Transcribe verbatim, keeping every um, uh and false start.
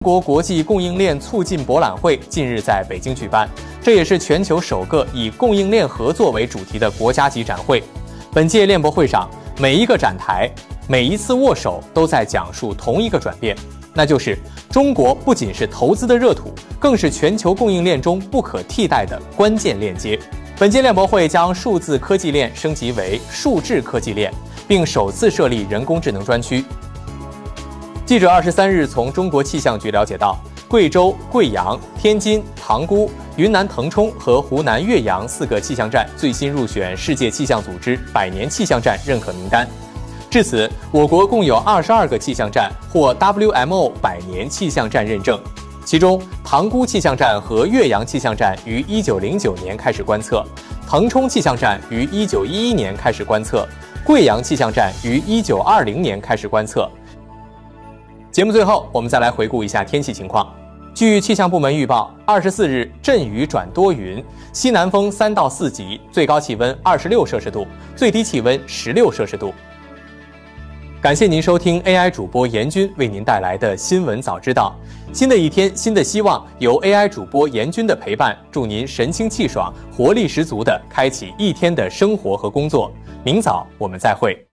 中国国际供应链促进博览会近日在北京举办，这也是全球首个以供应链合作为主题的国家级展会。本届链博会上，每一个展台、每一次握手都在讲述同一个转变，那就是中国不仅是投资的热土，更是全球供应链中不可替代的关键链接。本届链博会将数字科技链升级为数智科技链，并首次设立人工智能专区。记者二十三日从中国气象局了解到，贵州、贵阳、天津、塘沽、云南腾冲和湖南岳阳四个气象站最新入选世界气象组织百年气象站认可名单。至此，我国共有二十二个气象站获 W M O 百年气象站认证，其中塘沽气象站和岳阳气象站于一九零九年开始观测，腾冲气象站于一九一一年开始观测，贵阳气象站于一九二零年开始观测。节目最后，我们再来回顾一下天气情况。据气象部门预报，二十四日阵雨转多云，西南风三到四级，最高气温二十六摄氏度，最低气温十六摄氏度。感谢您收听 A I 主播严军为您带来的新闻早知道。新的一天，新的希望，由 A I 主播严军的陪伴，祝您神清气爽、活力十足地开启一天的生活和工作。明早我们再会。